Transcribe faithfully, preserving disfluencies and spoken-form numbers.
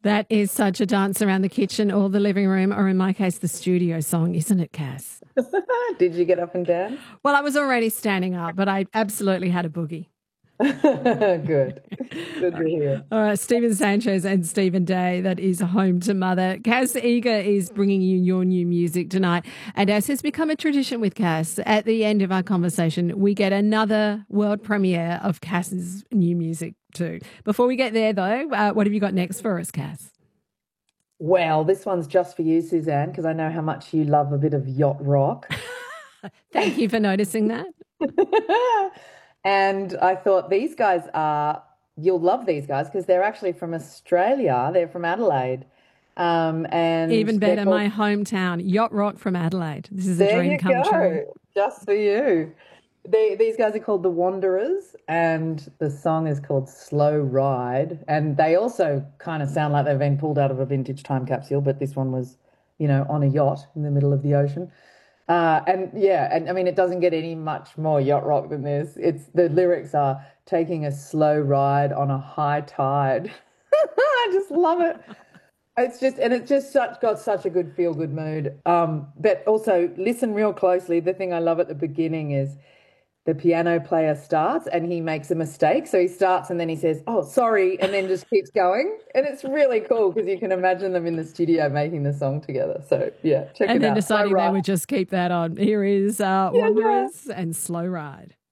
That is such a dance around the kitchen or the living room, or in my case, the studio song, isn't it, Cass? Did you get up and down? Well, I was already standing up, but I absolutely had a boogie. Good. Good to hear. All right, Stephen Sanchez and Stephen Day, that is Home to Mother. Cass Eager is bringing you your new music tonight. And as has become a tradition with Cass, at the end of our conversation, we get another world premiere of Cass's new music too. Before we get there, though, uh, what have you got next for us, Cass? Well, this one's just for you, Suzanne, because I know how much you love a bit of yacht rock. Thank you for noticing that. And I thought these guys are, you'll love these guys because they're actually from Australia. They're from Adelaide. Um, and Even better, called, my hometown, yacht rock from Adelaide. This is a there dream you come go, true. just for you. They, these guys are called The Wanderers, and the song is called Slow Ride. And they also kind of sound like they've been pulled out of a vintage time capsule, but this one was, you know, on a yacht in the middle of the ocean. Uh, and yeah, and I mean, it doesn't get any much more yacht rock than this. It's the lyrics are taking a slow ride on a high tide. I just love it. It's just, and it's just such got such a good feel good mood. Um, but also listen real closely. The thing I love at the beginning is the piano player starts and he makes a mistake. So he starts and then he says, "Oh, sorry," and then just keeps going. And it's really cool because you can imagine them in the studio making the song together. So yeah, check And it then out. deciding Slow they Ride. would just keep that on. Here is uh, Yeah, yeah. Wanderers and Slow Ride.